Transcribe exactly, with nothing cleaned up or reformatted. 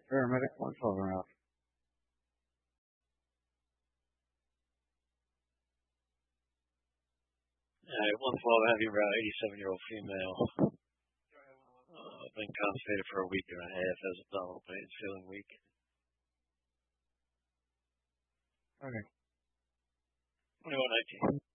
Paramedic one twelve around. Alright, one twelve heavy route, eighty-seven-year-old female. Uh, been constipated for a week and a half, has abdominal pain, feeling weak. Okay. twenty-one nineteen.